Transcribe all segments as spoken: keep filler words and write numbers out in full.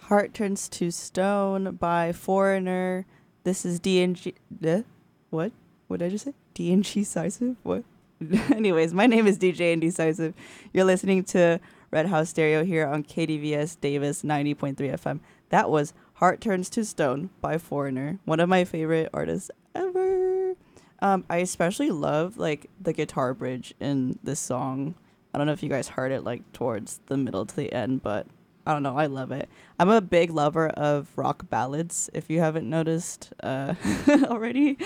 Heart Turns to Stone by Foreigner. This is D N G. Uh, what? What did I just say? D N G Decisive? What? Anyways, my name is D J Indecisive. You're listening to Red House Stereo here on K D V S Davis ninety point three F M. That was Heart Turns to Stone by Foreigner, one of my favorite artists ever. Um, I especially love like the guitar bridge in this song. I don't know if you guys heard it like towards the middle to the end, but I don't know. I love it. I'm a big lover of rock ballads, if you haven't noticed uh, already.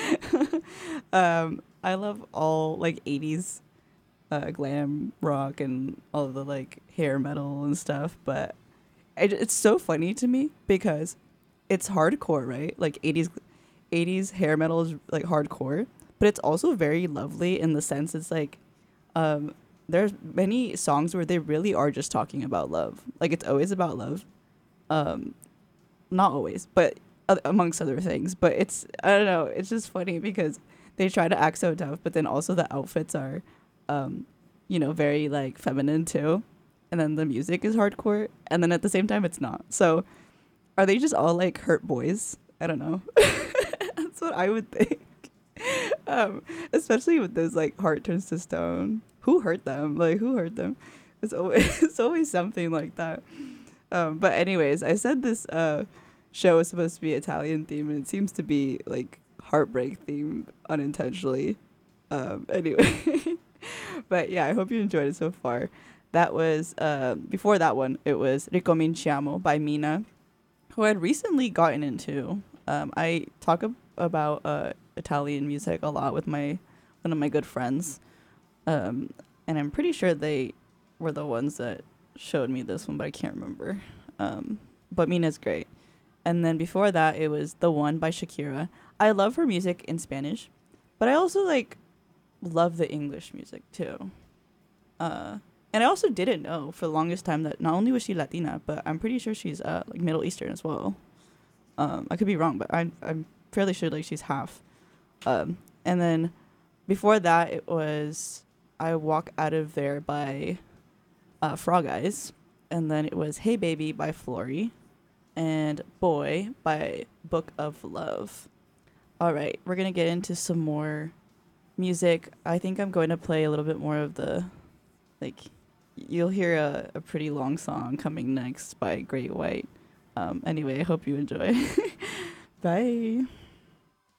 um, I love all like eighties uh, glam rock and all the like hair metal and stuff, but it, it's so funny to me because it's hardcore, right? Like eighties eighties hair metal is like hardcore, but it's also very lovely in the sense it's like um there's many songs where they really are just talking about love. Like it's always about love. Um not always, but uh, amongst other things, but it's I don't know, it's just funny because they try to act so tough, but then also the outfits are um you know, very like feminine too. And then the music is hardcore, and then at the same time it's not. So are they just all like hurt boys? I don't know. That's what I would think. Um, especially with those like Heart Turns to Stone. Who hurt them? Like who hurt them? It's always it's always something like that. Um, but anyways, I said this uh show is supposed to be Italian themed, and it seems to be like heartbreak themed unintentionally. Um, anyway, but yeah, I hope you enjoyed it so far. That was uh, before that one. It was Ricominciamo by Mina, who I'd recently gotten into. Um, I talk ab- about uh, Italian music a lot with my one of my good friends, um, and I'm pretty sure they were the ones that showed me this one, but I can't remember. Um, but Mina's great. And then before that, it was The One by Shakira. I love her music in Spanish, but I also like love the English music too. Uh, and I also didn't know for the longest time that not only was she Latina, but I'm pretty sure she's uh, like Middle Eastern as well. Um, I could be wrong, but I'm I'm fairly sure like she's half. Um, and then before that, it was I Walk Out of There by uh, Frog Eyes, and then it was Hey Baby by Flory, and Boy by Book of Love. All right, we're gonna get into some more music. I think I'm going to play a little bit more of the like. You'll hear a, a pretty long song coming next by Great White. Um, anyway, I hope you enjoy. Bye.